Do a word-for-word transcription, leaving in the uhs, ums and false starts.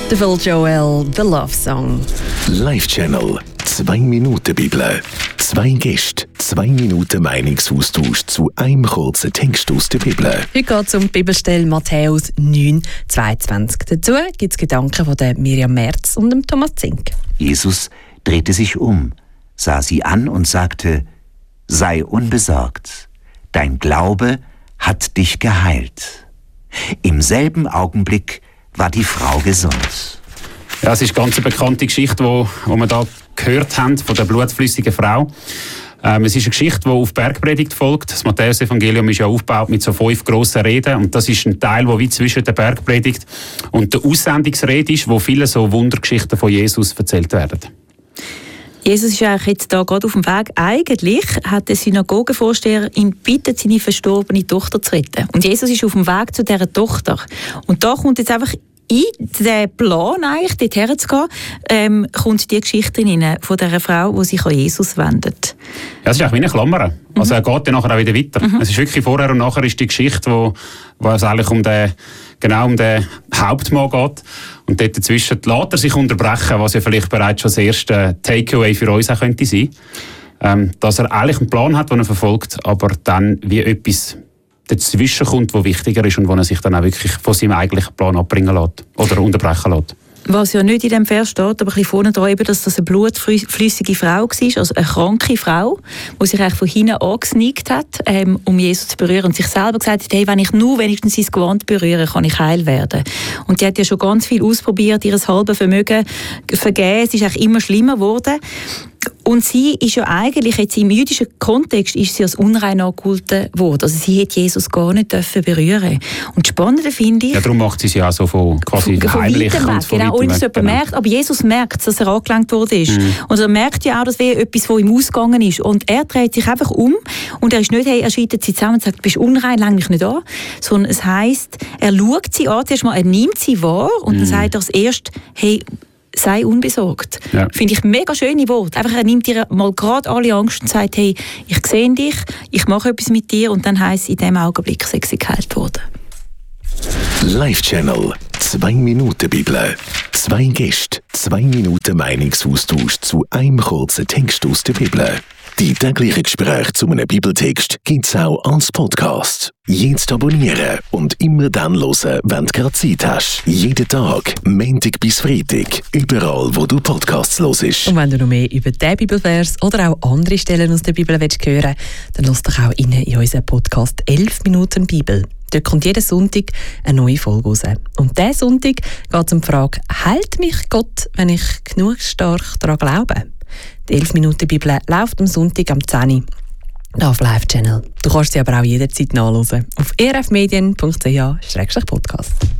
The Phil Joel, The Love Song. Live Channel, zwei Minuten Bibel. Zwei Gäste, zwei Minuten Meinungsaustausch zu einem kurzen Text aus der Bibel. Heute geht es um die Bibelstelle Matthäus neun, zweiundzwanzig. Dazu gibt es Gedanken von der Miriam Merz und dem Thomas Zink. Jesus drehte sich um, sah sie an und sagte: Sei unbesorgt, dein Glaube hat dich geheilt. Im selben Augenblick war die Frau gesund. Ja, es ist eine ganz bekannte Geschichte, die wo, wo wir da gehört haben, von der blutflüssigen Frau. Ähm, es ist eine Geschichte, die auf Bergpredigt folgt. Das Matthäus-Evangelium ist ja aufgebaut mit so fünf grossen Reden. Und das ist ein Teil, der wie zwischen der Bergpredigt und der Aussendungsrede ist, wo viele so Wundergeschichten von Jesus erzählt werden. Jesus ist eigentlich jetzt da gerade auf dem Weg. Eigentlich hat der Synagogenvorsteher ihn gebeten, seine verstorbene Tochter zu retten. Und Jesus ist auf dem Weg zu dieser Tochter. Und da kommt jetzt einfach in den Plan, eigentlich, dort herzugehen, ähm, kommt die Geschichte rein von dieser Frau, die sich an Jesus wendet. Ja, es ist eigentlich wie eine Klammer. Also er geht dann nachher auch wieder weiter. Mhm. Es ist wirklich vorher und nachher ist die Geschichte, wo, wo es eigentlich um den, genau um den Hauptmann geht. Und dort dazwischen lässt er sich unterbrechen, was ja vielleicht bereits schon das erste Takeaway für uns auch könnte sein. Ähm, dass er eigentlich einen Plan hat, den er verfolgt, aber dann wie etwas dazwischen kommt, was wichtiger ist und wo er sich dann auch wirklich von seinem eigentlichen Plan abbringen lässt oder unterbrechen lässt. Was ja nicht in dem Vers steht, aber ein bisschen vorne dran, eben, dass das eine blutflüssige Frau war, also eine kranke Frau, die sich eigentlich von hinten angesneakt hat, ähm, um Jesus zu berühren und sich selber gesagt hat, hey, wenn ich nur wenigstens sein Gewand berühre, kann ich heil werden. Und die hat ja schon ganz viel ausprobiert, ihr halbes Vermögen vergeben, es ist eigentlich immer schlimmer geworden. Und sie ist ja eigentlich, jetzt im jüdischen Kontext, ist sie als unrein angehalten worden. Also sie hätte Jesus gar nicht dürfen berühren. Und das Spannende finde ich... Ja, darum macht sie es ja auch so von quasi von, von heimlich. Weg, und von genau, ohne dass jemand genau. merkt. Aber Jesus merkt, dass er angelenkt worden ist. Mhm. Und er merkt ja auch, dass es etwas, das ihm ausgegangen ist. Und er dreht sich einfach um und er ist nicht, hey, er schreitet sie zusammen und sagt, du bist unrein, läng mich nicht an. Sondern es heisst, er schaut sie an, zuerst mal, er nimmt sie wahr und mhm. dann sagt er als erstes, hey, sei unbesorgt. Ja. Finde ich mega schöne Worte. Einfach, er nimmt ihr mal gerade alle Angst und sagt, hey, ich sehe dich, ich mache etwas mit dir und dann heisst es, in dem Augenblick sei sie geheilt worden. Live Channel, zwei Minuten Bibel. Zwei Gäste, zwei Minuten Meinungsaustausch zu einem kurzen Text aus der Bibel. Die täglichen Gespräche zu einem Bibeltext gibt es auch als Podcast. Jetzt abonnieren und immer dann hören, wenn du gerade Zeit hast. Jeden Tag, Montag bis Freitag, überall, wo du Podcasts hörst. Und wenn du noch mehr über diesen Bibelvers oder auch andere Stellen aus der Bibel willst hören, dann lass dich auch rein in unseren Podcast elf Minuten Bibel. Dort kommt jeden Sonntag eine neue Folge raus. Und diesen Sonntag geht es um die Frage, hält mich Gott, wenn ich genug stark daran glaube? Die elf Minuten Bibel läuft am Sonntag am zehn Uhr auf Live Channel. Du kannst sie aber auch jederzeit nachhören auf e r f medien punkt c h slash podcast.